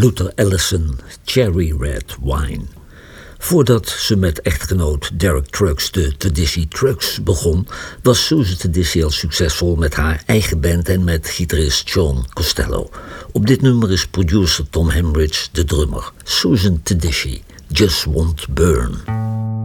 Luther Allison, Cherry Red Wine. Voordat ze met echtgenoot Derek Trucks de Tedeschi Trucks begon, was Susan Tedeschi al succesvol met haar eigen band en met gitarist John Costello. Op dit nummer is producer Tom Hembridge de drummer. Susan Tedeschi, Just Won't Burn.